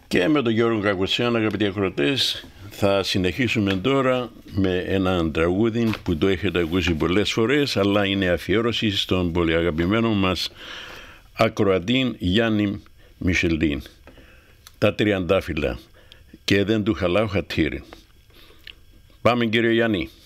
Και με τον Γιώργο Κακοσιάν, αγαπητοί ακροατές, θα συνεχίσουμε τώρα με έναν τραγούδι που το έχετε ακούσει πολλές φορές, αλλά είναι αφιέρωση στον πολύ αγαπημένο μας ακροατή Γιάννη Μισελίν. Τα τριαντάφυλλα και δεν του χαλάω χατήρι. Πάμε, κύριε Γιάννη.